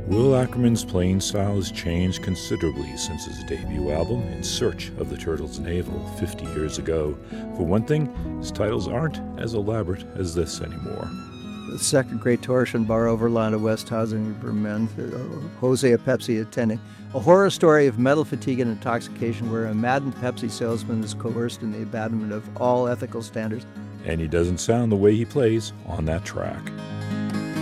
Will Ackerman's playing style has changed considerably since his debut album, In Search of the Turtle's Navel, 50 years ago. For one thing, his titles aren't as elaborate as this anymore. The second great torsion bar Overland of Westhausen, Berlin, Jose a Pepsi attending. A horror story of mental fatigue and intoxication where a maddened Pepsi salesman is coerced in the abandonment of all ethical standards. And he doesn't sound the way he plays on that track.